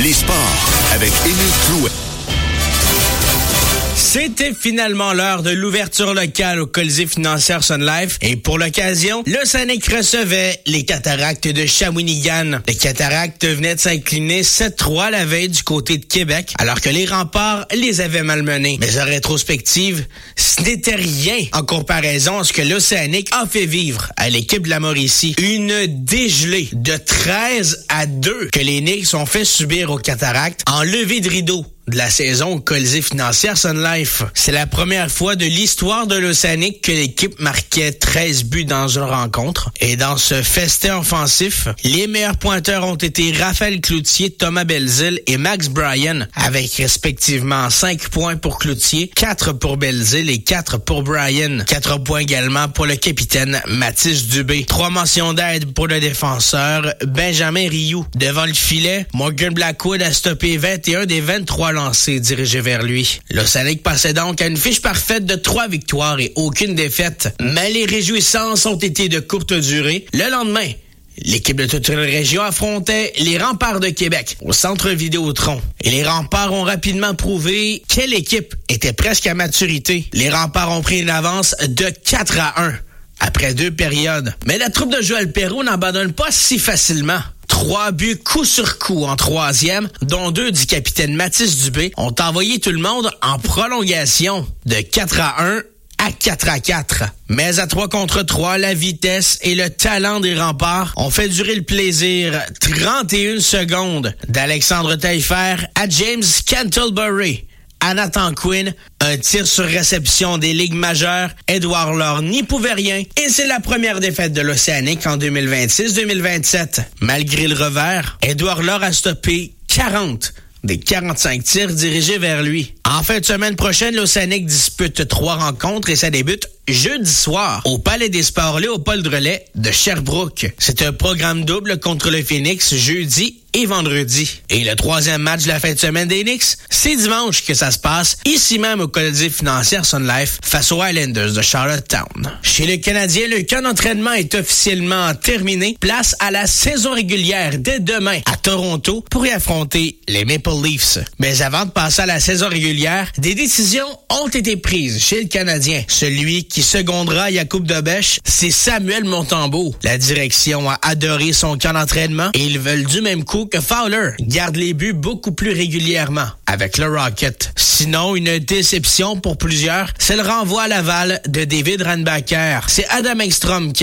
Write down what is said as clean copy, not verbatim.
Les sports avec Émile Clouet. C'était finalement l'heure de l'ouverture locale au Colisée financière Sun Life et pour l'occasion, l'Océanic recevait les Cataractes de Shawinigan. Les Cataractes venaient de s'incliner 7-3 la veille du côté de Québec, alors que les Remparts les avaient malmenés. Mais en rétrospective, ce n'était rien en comparaison à ce que l'Océanic a fait vivre à l'équipe de la Mauricie. Une dégelée de 13-2 que les Knicks ont fait subir aux Cataractes en levée de rideau de la saison au Colisée financière Sun Life. C'est la première fois de l'histoire de l'Océanic que l'équipe marquait 13 buts dans une rencontre. Et dans ce festin offensif, les meilleurs pointeurs ont été Raphaël Cloutier, Thomas Belzile et Max Bryan, avec respectivement 5 points pour Cloutier, 4 pour Belzile et 4 pour Bryan. 4 points également pour le capitaine Mathis Dubé. 3 mentions d'aide pour le défenseur Benjamin Rioux. Devant le filet, Morgan Blackwood a stoppé 21 des 23 lancés dirigés vers lui. L'Océanic passait donc à une fiche parfaite de 3 victoires et aucune défaite. Mais les réjouissances ont été de courte durée. Le lendemain, l'équipe de toute une région affrontait les Remparts de Québec au centre Vidéotron. Et les Remparts ont rapidement prouvé quelle équipe était presque à maturité. Les Remparts ont pris une avance de 4-1 après 2 périodes. Mais la troupe de Joël Perreault n'abandonne pas si facilement. 3 buts coup sur coup en troisième, dont 2 du capitaine Mathis Dubé, ont envoyé tout le monde en prolongation de 4-1 à 4-4. Mais à 3 contre 3, la vitesse et le talent des Remparts ont fait durer le plaisir 31 secondes d'Alexandre Taillefer à James Cantlebury. À Nathan Quinn, un tir sur réception des ligues majeures, Édouard Laure n'y pouvait rien et c'est la première défaite de l'Océanic en 2026-2027. Malgré le revers, Édouard Laure a stoppé 40 des 45 tirs dirigés vers lui. En fin de semaine prochaine, l'Océanic dispute 3 rencontres et ça débute jeudi soir au Palais des Sports Léopold Relais de Sherbrooke. C'est un programme double contre le Phoenix jeudi et vendredi. Et le 3e match de la fin de semaine des Knicks, c'est dimanche que ça se passe, ici même au Colisée financière Sun Life, face aux Highlanders de Charlottetown. Chez les Canadiens, le camp d'entraînement est officiellement terminé. Place à la saison régulière dès demain à Toronto pour y affronter les Maple Leafs. Mais avant de passer à la saison régulière, des décisions ont été prises chez le Canadien. Celui qui secondera Jakub Dobeš, c'est Samuel Montembeault. La direction a adoré son camp d'entraînement et ils veulent du même coup que Fowler garde les buts beaucoup plus régulièrement avec le Rocket. Sinon, une déception pour plusieurs, c'est le renvoi à Laval de David Reinbacher. C'est Adam Ekstrom qui